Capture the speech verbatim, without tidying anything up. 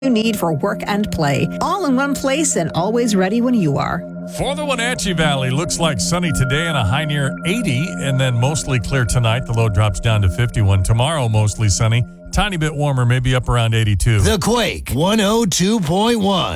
you need for work and play. All in one place and always ready when you are. For the Wenatchee Valley, looks like sunny today and a high near eighty, and then mostly clear tonight. The low drops down to fifty-one. Tomorrow, mostly sunny. Tiny bit warmer, maybe up around eighty-two. The Quake one oh two point one.